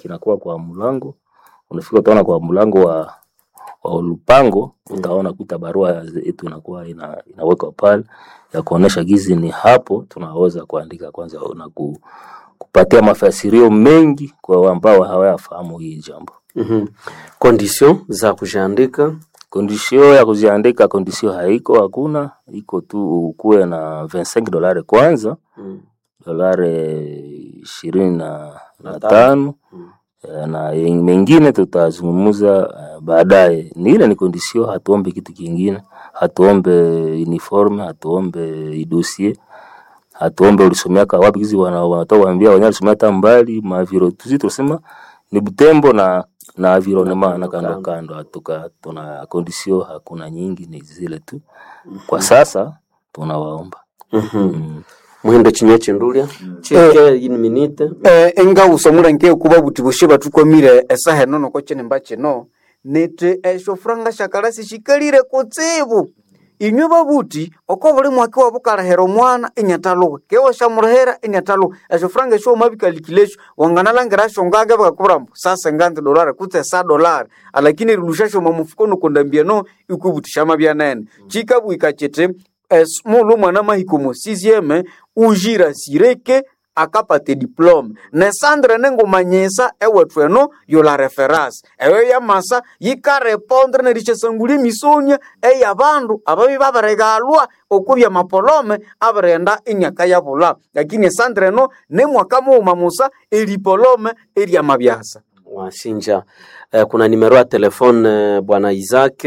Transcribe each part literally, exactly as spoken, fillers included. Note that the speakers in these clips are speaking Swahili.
kinakuwa kwa mlango. Unafika utaona kwa mlango wa wa lupango utaona kuta barua yetu inakuwa ina, inawekwa pale ya kuonesha gizi ni hapo tunaweza kuandika kwanza na ku, kupatia mafasirio mengi kwa ambao hawayafahamu hii jambo. Mhm. Condition za kujiandika, condition ya kujiandika, condition haiko, hakuna, iko tu ukuwe na vingt-cinq dollars kwanza, mm. dolari ishirini na tano mm. na mengine tutazungumza uh, baadaye. Ni ile ni condition, hatuombe kitu kingine, hatuombe uniforme, hatuombe dossier, hatuombe ulisomea kwa wapi, kizi wanatoa waambia wanyalisomea tambali maviro tuzi tusema ni Butembo na na environnement na kando kando, atuka tuna condition hakuna nyingi, ni zile tu kwa sasa tunawaomba. Mhm. Mm. Muhinde Chinyeche Ndulia chike in minute eh enga usomura nke kuba butibushe batukomire esahe nono ko chene mbache no nete esho franga shakarasi shikalire kutsibu inywe babuti oko buli mwaki wabukarahero mwana inyatalo kewo shamurahera inyatalo esho franga sho mabikalikilesho wanganalangira sho ngage bakakurambo sasa ngante dollar kutse sa dollar alakini rulusha mu mufuko no kondambia no ikubutisha mabya nene chikabu ikachete es mulu mwana mahikomo sixième ujira sireke akapate diplome ne sandre nengo manyesa ewetweno yo la reference ewe ya masa yika répondre ne richesanguli misonya e yabandu ababi babaregalwa okubya mapolome abrenda inyaka yabula lakini sandre no ne mwaka mu mamusa elipolome elia mabyasa wasinja. Uh, kuna numero ya telefone uh, bwana Isaac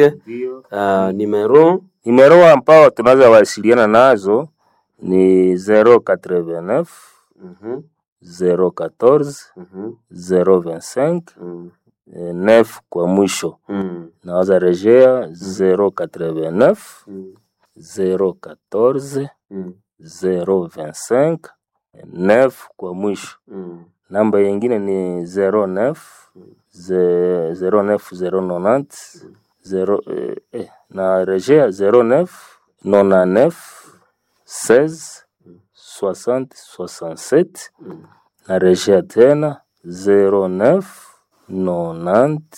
uh, numero numero ambao tunaweza wasiliana nazo ni zero quatre-vingt-neuf mhm zero quatorze mhm zero vingt-cinq mhm neuf kwa mwisho. mhm Naweza rejea zero quatre-vingt-neuf zero quatorze zero vingt-cinq neuf kwa mwisho. mhm Namba nyingine ni zero neuf zero neuf zero nonante zero eh, eh, na rejea zero neuf nonante-neuf seize soixante soixante-sept na rejea tena zero neuf nonante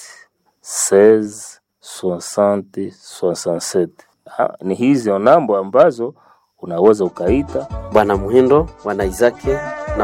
seize soixante soixante-sept. Ha, ni hizi namba ambazo unaweza ukaita bwana Muhindo, bwana Isaac na